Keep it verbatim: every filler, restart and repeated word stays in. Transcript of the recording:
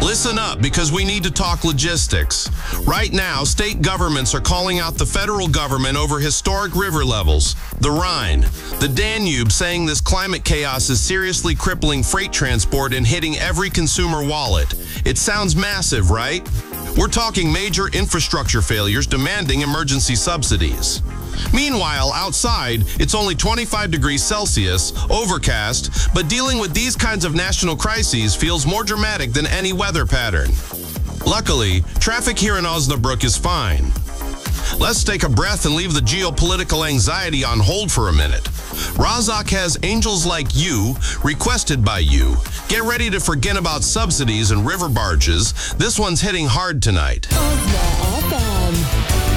Listen up, because we need to talk logistics. Right now, state governments are calling out the federal government over historic river levels. The Rhine, the Danube, saying this climate chaos is seriously crippling freight transport and hitting every consumer wallet. It sounds massive, right? We're talking major infrastructure failures demanding emergency subsidies. Meanwhile, outside, it's only twenty-five degrees Celsius, overcast, but dealing with these kinds of national crises feels more dramatic than any weather pattern. Luckily, traffic here in Osnabrück is fine. Let's take a breath and leave the geopolitical anxiety on hold for a minute. Razak has Angels Like You, requested by you. Get ready to forget about subsidies and river barges. This one's hitting hard tonight.